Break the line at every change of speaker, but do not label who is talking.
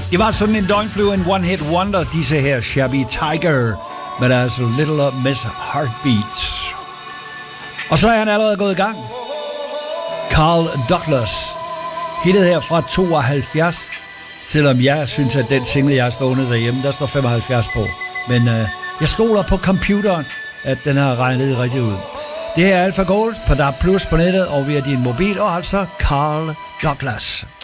Det var sådan en døgnflyve, en one-hit wonder, disse her Shabby Tiger, med deres Little Miss Heartbeat. Og så er han allerede gået i gang. Carl Douglas. Hittet her fra 72, selvom jeg synes, at den single, jeg har stående derhjemme, der står 75 på. Men jeg stoler på computeren, at den har regnet rigtig ud. Det her er Alpha Gold på DAB+ på nettet og via din mobil, og altså Carl Douglas.